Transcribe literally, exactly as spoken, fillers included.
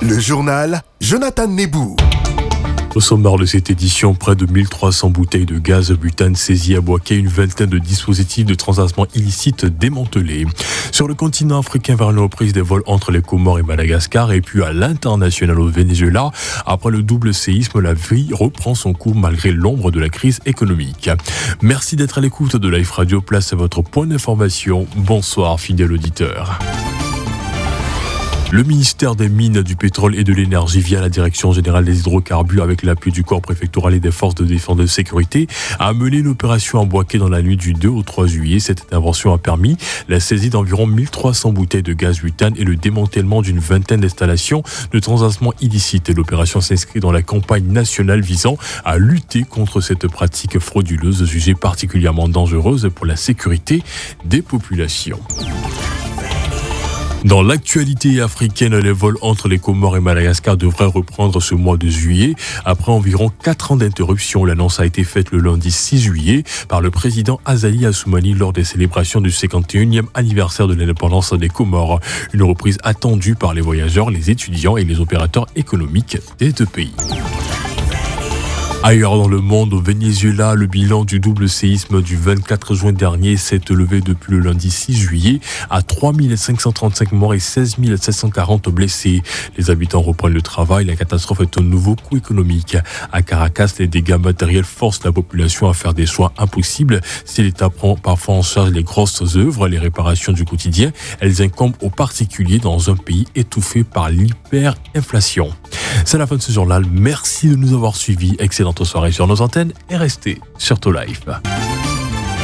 Le journal Jonathan Nebou. Au sommaire de cette édition, près de mille trois cents bouteilles de gaz butane saisies à Bouaké, une vingtaine de dispositifs de transvasement illicite démantelés. Sur le continent africain, vers une reprise des vols entre les Comores et Madagascar, et puis à l'international au Venezuela, après le double séisme, la vie reprend son cours malgré l'ombre de la crise économique. Merci d'être à l'écoute de Life Radio. Place à votre point d'information. Bonsoir, fidèle auditeur. Le ministère des Mines, du Pétrole et de l'Énergie, via la Direction Générale des Hydrocarbures, avec l'appui du corps préfectoral et des forces de défense et de sécurité, a mené une opération à Bouaké dans la nuit du deux au trois juillet. Cette intervention a permis la saisie d'environ mille trois cents bouteilles de gaz butane et le démantèlement d'une vingtaine d'installations de transvasement illicite. L'opération s'inscrit dans la campagne nationale visant à lutter contre cette pratique frauduleuse jugée particulièrement dangereuse pour la sécurité des populations. Dans l'actualité africaine, les vols entre les Comores et Madagascar devraient reprendre ce mois de juillet. Après environ quatre ans d'interruption, l'annonce a été faite le lundi six juillet par le président Azali Assoumani lors des célébrations du cinquante et unième anniversaire de l'indépendance des Comores. Une reprise attendue par les voyageurs, les étudiants et les opérateurs économiques des deux pays. Ailleurs dans le monde, au Venezuela, le bilan du double séisme du vingt-quatre juin dernier s'est élevé depuis le lundi six juillet à trois mille cinq cent trente-cinq morts et seize mille sept cent quarante blessés. Les habitants reprennent le travail. La catastrophe est un nouveau coup économique. À Caracas, les dégâts matériels forcent la population à faire des choix impossibles. Si l'État prend parfois en charge les grosses œuvres, les réparations du quotidien, elles incombent aux particuliers dans un pays étouffé par l'hyperinflation. C'est la fin de ce journal. Merci de nous avoir suivis. Excellente soirée sur nos antennes et restez sur To Life.